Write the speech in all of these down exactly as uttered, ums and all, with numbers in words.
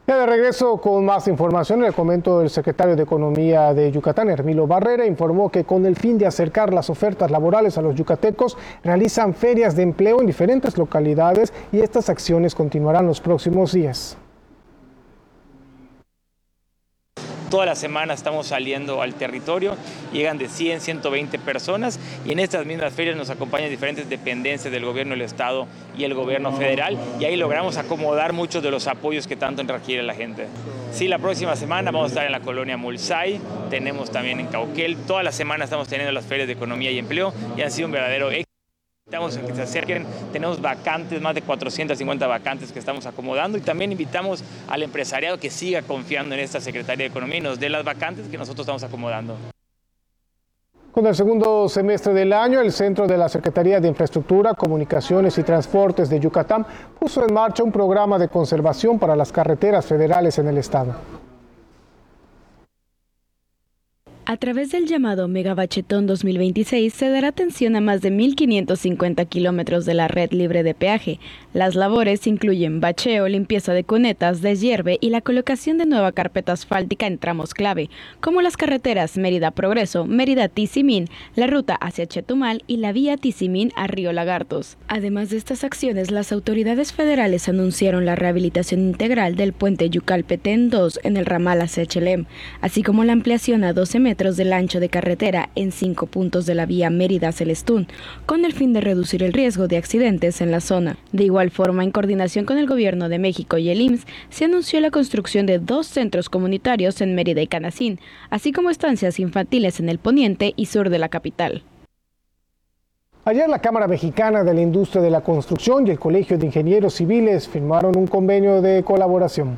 Ya de regreso con más información, le comento el secretario de Economía de Yucatán, Hermilo Barrera, informó que con el fin de acercar las ofertas laborales a los yucatecos, realizan ferias de empleo en diferentes localidades y estas acciones continuarán los próximos días. Toda la semana estamos saliendo al territorio, llegan de cien, ciento veinte personas y en estas mismas ferias nos acompañan diferentes dependencias del gobierno del estado y el gobierno federal y ahí logramos acomodar muchos de los apoyos que tanto requiere la gente. Sí, la próxima semana vamos a estar en la colonia Mulsay, tenemos también en Cauquel, toda la semana estamos teniendo las ferias de economía y empleo y han sido un verdadero éxito. Invitamos a que se acerquen, tenemos vacantes, más de cuatrocientas cincuenta vacantes que estamos acomodando y también invitamos al empresariado que siga confiando en esta Secretaría de Economía y nos dé las vacantes que nosotros estamos acomodando. Con el segundo semestre del año, el Centro de la Secretaría de Infraestructura, Comunicaciones y Transportes de Yucatán puso en marcha un programa de conservación para las carreteras federales en el estado. A través del llamado Megabachetón dos mil veintiséis se dará atención a más de mil quinientos cincuenta kilómetros de la red libre de peaje. Las labores incluyen bacheo, limpieza de cunetas, deshierve y la colocación de nueva carpeta asfáltica en tramos clave, como las carreteras Mérida Progreso, Mérida Tizimín, la ruta hacia Chetumal y la vía Tizimín a Río Lagartos. Además de estas acciones, las autoridades federales anunciaron la rehabilitación integral del puente Yucalpetén dos en el ramal hacia Chelem, así como la ampliación a doce metros del ancho de carretera en cinco puntos de la vía Mérida-Celestún, con el fin de reducir el riesgo de accidentes en la zona. De igual forma, en coordinación con el Gobierno de México y el I M S S, se anunció la construcción de dos centros comunitarios en Mérida y Canacín, así como estancias infantiles en el poniente y sur de la capital. Ayer la Cámara Mexicana de la Industria de la Construcción y el Colegio de Ingenieros Civiles firmaron un convenio de colaboración.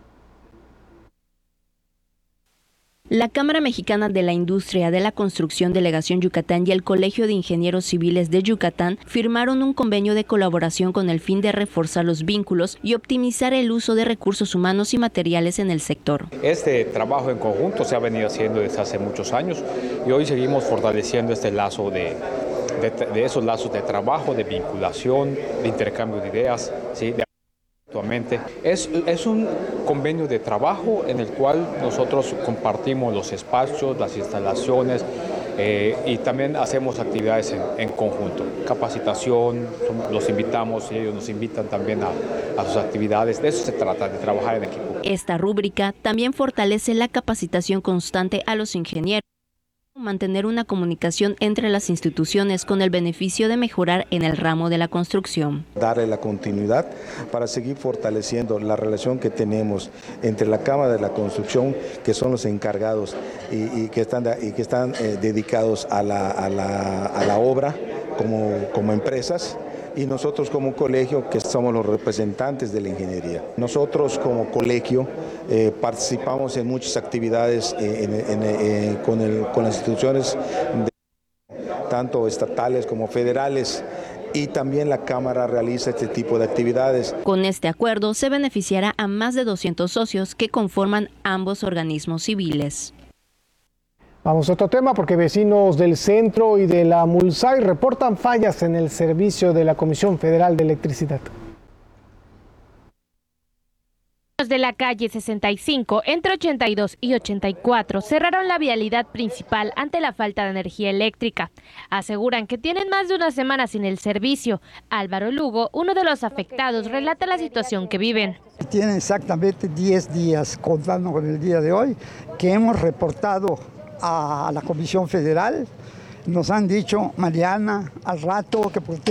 La Cámara Mexicana de la Industria de la Construcción Delegación Yucatán y el Colegio de Ingenieros Civiles de Yucatán firmaron un convenio de colaboración con el fin de reforzar los vínculos y optimizar el uso de recursos humanos y materiales en el sector. Este trabajo en conjunto se ha venido haciendo desde hace muchos años y hoy seguimos fortaleciendo este lazo de, de, de esos lazos de trabajo, de vinculación, de intercambio de ideas, ¿sí? de Es, es un convenio de trabajo en el cual nosotros compartimos los espacios, las instalaciones eh, y también hacemos actividades en, en conjunto. Capacitación, los invitamos y ellos nos invitan también a, a sus actividades. De eso se trata, de trabajar en equipo. Esta rúbrica también fortalece la capacitación constante a los ingenieros. Mantener una comunicación entre las instituciones con el beneficio de mejorar en el ramo de la construcción. Darle la continuidad para seguir fortaleciendo la relación que tenemos entre la Cámara de la Construcción, que son los encargados y, y que están, y que están eh, dedicados a la, a la, a la obra como, como empresas, y nosotros como colegio, que somos los representantes de la ingeniería. Nosotros como colegio eh, participamos en muchas actividades eh, en, en, eh, con, el, con las instituciones de, tanto estatales como federales, y también la Cámara realiza este tipo de actividades. Con este acuerdo se beneficiará a más de doscientos socios que conforman ambos organismos civiles. Vamos a otro tema porque vecinos del centro y de la Mulsay reportan fallas en el servicio de la Comisión Federal de Electricidad. De la calle sesenta y cinco, entre ochenta y dos y ochenta y cuatro, cerraron la vialidad principal ante la falta de energía eléctrica. Aseguran que tienen más de una semana sin el servicio. Álvaro Lugo, uno de los afectados, relata la situación que viven. Tienen exactamente diez días, contando con el día de hoy, que hemos reportado a la Comisión Federal. Nos han dicho, Mariana, al rato, que por qué